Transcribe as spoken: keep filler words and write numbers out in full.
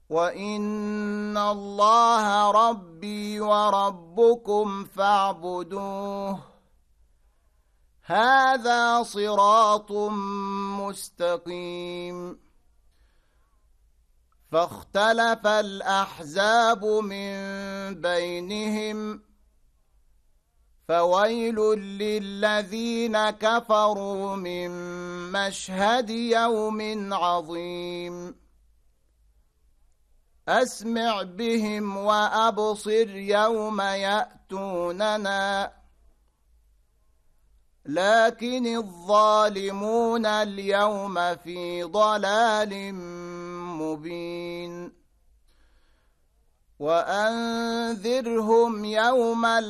وإن الله ربي وربكم فاعبدوه هذا صراط مستقيم. فاختلف الأحزاب من بينهم فويل للذين كفروا من مشهد يوم عظيم. أسمع بهم وأبصر يوم يأتوننا لكن الظالمون اليوم في ضلال مبين. وأنذرهم يوم